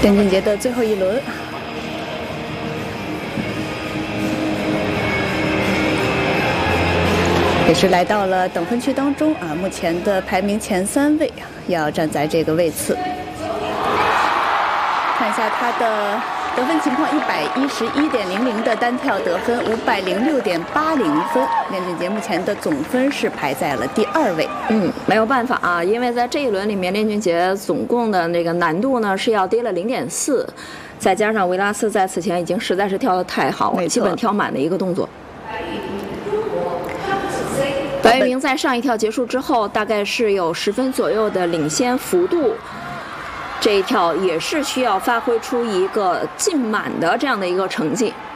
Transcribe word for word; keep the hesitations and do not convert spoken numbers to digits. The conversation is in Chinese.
电竞节的最后一轮，也是来到了等分区当中啊。目前的排名前三位要站在这个位次。看一下他的得分情况：一百一十一点零零的单跳得分，五百零六点八零分。电竞节目前的总分是排在了第二位。 嗯，没有办法啊，因为在这一轮里面，电竞节总共的那个难度呢是要低了零点四，再加上维拉斯在此前已经实在是跳得太好了，基本跳满的一个动作。白玉明在上一跳结束之后，大概是有十分左右的领先幅度。这一跳也是需要发挥出一个近满的这样的一个成绩。